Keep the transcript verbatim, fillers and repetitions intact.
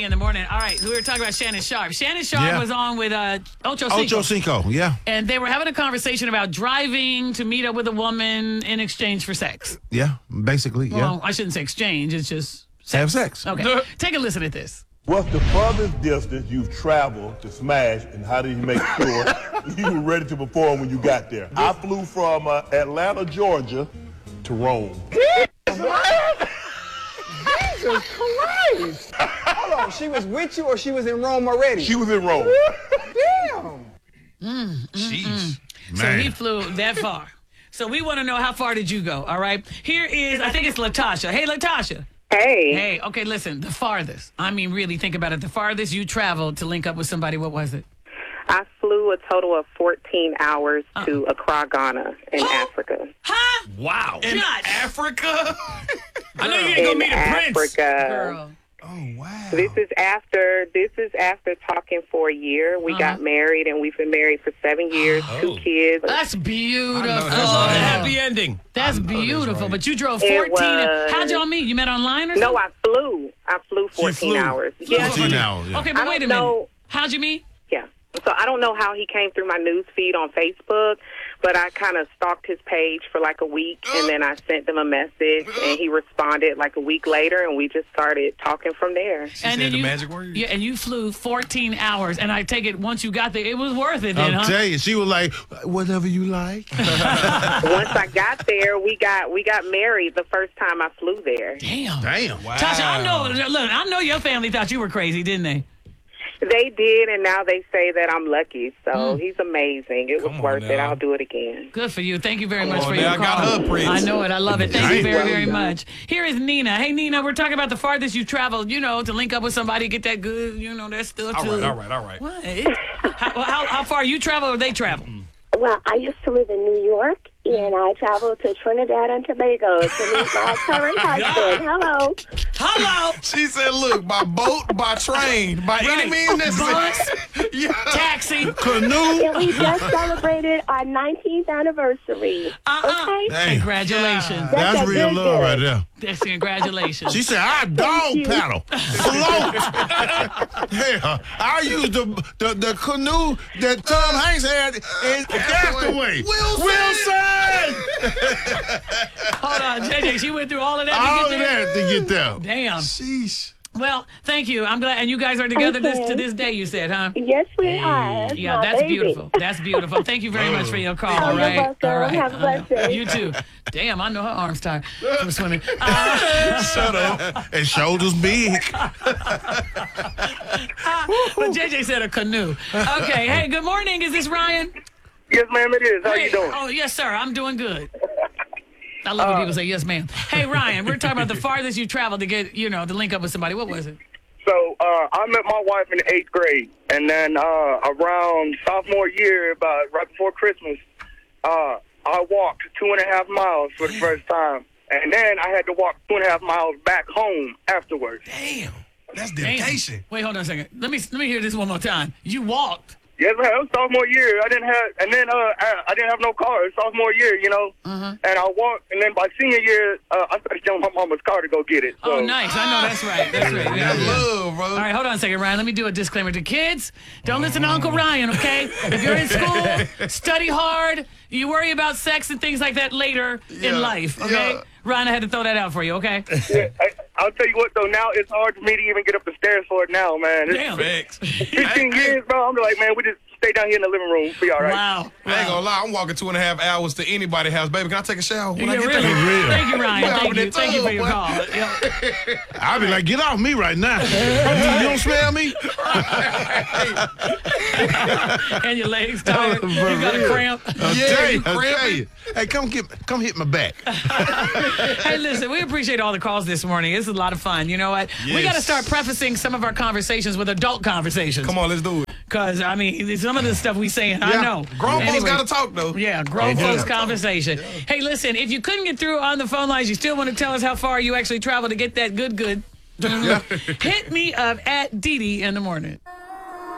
in the morning. All right, we were talking about Shannon Sharp. Shannon Sharp Yeah. was on with uh, Ocho Cinco. Ocho Cinco, yeah. And they were having a conversation about driving to meet up with a woman in exchange for sex. Yeah, basically, yeah. Well, I shouldn't say exchange. It's just sex. Have sex. Okay. Take a listen at this. What's the furthest distance you've traveled to smash, and how did you make sure you were ready to perform when you got there? I flew from uh, Atlanta, Georgia, to Rome. Jesus Christ! Hold on, she was with you or she was in Rome already? She was in Rome. Damn. Jeez. So Man. he flew that far. So we want to know, how far did you go? All right. Here is, I think it's Latasha. Hey, Latasha. Hey, Hey, okay, listen. The farthest. I mean, really think about it. The farthest you traveled to link up with somebody, what was it? I flew a total of fourteen hours to Accra, Ghana, in Africa. Huh? Wow. In Nuts. Africa? I know you ain't gonna In meet a prince. Africa. Girl. Oh, wow. This is after this is after talking for a year. We got married, and we've been married for seven years, two kids. That's beautiful. I know, that's a happy ending. That's beautiful. But you drove It fourteen. was- How'd y'all meet? You met online or No, something? I flew. I flew fourteen flew. hours. Yeah, fourteen hours, yeah. Okay, but I wait a don't minute. know. How'd you meet? yeah. So I don't know how he came through my news feed on Facebook, but I kind of stalked his page for like a week, and then I sent him a message, and he responded like a week later, and we just started talking from there. She and said then the you, magic word? Yeah, and you flew fourteen hours, and I take it once you got there, it was worth it then, I'll huh? tell you, she was like, whatever you like. Once I got there, we got we got married the first time I flew there. Damn. Damn. Wow. Tasha, I know, look, I know your family thought you were crazy, didn't they? They did, and now they say that I'm lucky. So he's amazing. It was Come on worth it. now. I'll do it again. Good for you. Thank you very much on for now, your I got call. her, Prince. I know it. I love it. Thank you Damn. very, very much. Here is Nina. Hey, Nina, we're talking about the farthest you traveled, you know, to link up with somebody, get that good, you know, that stuff All too. right, all right, all right. What? how, how, how far you travel or they travel? Well, I used to live in New York, and I traveled to Trinidad and Tobago to meet my current husband. Hello. Hello. She said, look, by boat, by train, by any Right. means necessary. Bus, Yeah. taxi. Canoe. And we just celebrated our nineteenth anniversary. Uh-uh. Okay? Hey, Congratulations. That's that's a real good love good. right there. That's congratulations. She said, I dog you. paddle, float. Yeah, I used the, the the canoe that Tom Hanks had in Castaway. Wilson. Wilson! Hold on, J J, she went through all of that All to of get there? that to get there. Damn. Sheesh. Well, thank you. I'm glad. And you guys are together this to Okay. this day, you said, huh? Yes, we are. That's Yeah, my that's baby. beautiful. That's beautiful. Thank you very much for your call. Oh, all you're right. welcome. All right. Have a blessed Uh, day. You too. Damn, I know her arms tired from swimming. Uh, Shut up. And shoulders big. but J J said a canoe. Okay. Hey, good morning. Is this Ryan? Yes, ma'am, it is. How Hey. you doing? Oh, yes, sir. I'm doing good. I love when people say yes, ma'am. Hey, Ryan, we're talking about the farthest you traveled to get, you know, to link up with somebody. What was it? So, uh, I met my wife in the eighth grade, and then uh, around sophomore year, about right before Christmas, uh, I walked two and a half miles for the first time, and then I had to walk two and a half miles back home afterwards. Damn. That's Damn. dedication. Wait, hold on a second. Let me let me hear this one more time. You walked. Yes, ma'am. It was sophomore year. I didn't have, and then uh, I, I didn't have no car. It was sophomore year, you know. Uh-huh. And I walked, and then by senior year, uh, I started jumping my mama's car to go get it. So. Oh, nice. I know that's right. That's right. Yeah, That's yeah. love, bro. All right, hold on a second, Ryan. Let me do a disclaimer to kids. Don't listen to Uncle Ryan, okay? If you're in school, study hard. You worry about sex and things like that later Yeah, in life, okay? yeah. Ryan, I had to throw that out for you, okay? Yeah, I, I'll tell you what, though, now it's hard for me to even get up the stairs for it now, man. It's Damn. Facts. fifteen years, bro. I'm like, man, we just stay down here in the living room. Be all right. Wow. I ain't gonna lie, I'm walking two and a half hours to anybody's house. Baby, can I take a shower? When Yeah, I get really. there? Thank you, Ryan. Yeah, Thank I'm you. in Thank you for your tub, call. Yeah. I'll be like, get off me right now. You don't smell me? And your legs tired. You got a cramp. I'll Yeah, tell you you, I'll tell cramping? you. Hey, come get, come hit my back. Hey, listen, we appreciate all the calls this morning. This is a lot of fun. You know what? We Yes. got to start prefacing some of our conversations with adult conversations. Come on, let's do it. Because, I mean, some of the stuff we saying, I Yeah. know. Grown folks Anyway. gotta talk, though. Yeah, grown They do. folks conversation. Hey, listen, if you couldn't get through on the phone lines, you still want to tell us how far you actually traveled to get that good, good. Hit me up at Dee Dee in the morning.